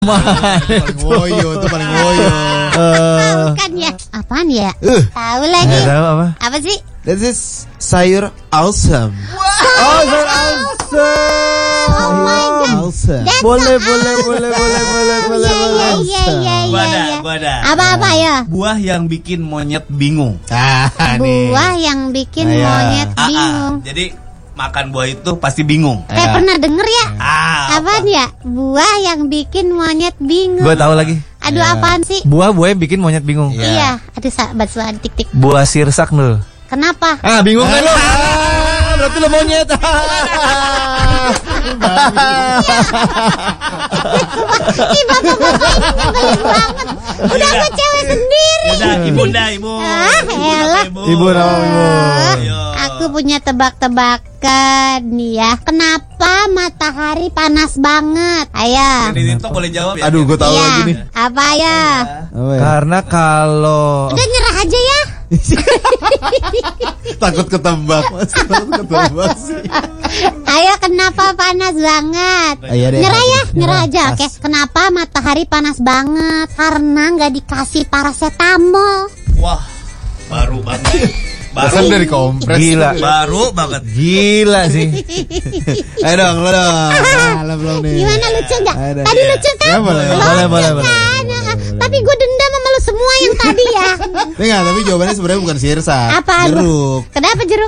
Woyo, itu paling woyo. Bukan ya? Apaan ya? Tahu lagi. Tahu apa? Apa sih? This is sayur awesome. Oh, sayur awesome. Oh my god. Awesome. Boleh. Iya. Gua ada. Apa ya? Buah yang bikin monyet bingung. Buah yang bikin monyet bingung. Jadi makan buah itu pasti bingung. Pernah denger ya? Apa? Apaan ya? Buah yang bikin monyet bingung. Gue tahu lagi. Aduh, apaan sih? Buah yang bikin monyet bingung. Iya. Aduh, bahasa tik-tik. Buah sirsak Nul. Kenapa? Bingung kan lo? Berarti lo monyet. Ih, bapak-bapak ini nyebelin banget. Udah gue cewek sendiri. Udah, ibu. Elah. Ibu nama ibu. Aku punya tebak-tebakan nih ya. Kenapa matahari panas banget? Ayo. Jadi Tito boleh jawab ya. Aduh, gue tahu Iya. lagi nih. Apa ya? Karena kalau Udah nyerah aja ya. Takut ketebak, Mas. Sih. Ayo, kenapa panas banget? Ayo deh. Nyerah aja. Oke. Kenapa matahari panas banget? Karena nggak dikasih paracetamol. Wah, baru banget. Pesan dari kompres. Gila. Baru banget. Gila sih. Ayo dong, lo dong. Lo belum nih. Gimana, lucu nggak? Ayo deh. Tadi lucu kan? Ya, boleh. Lucu kan? Tapi gue dendam sama lu semua yang tadi ya. Enggak, tapi jawabannya sebenarnya bukan sirsak. Apa? Jeruk. Kenapa jeruk?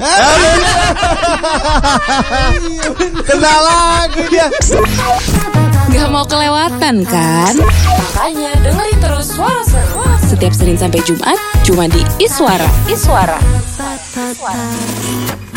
Kena lagi dia. Gak mau kelewatan kan? Makanya dengerin terus Suara Seru setiap Senin sampai Jumat cuma di Iswara.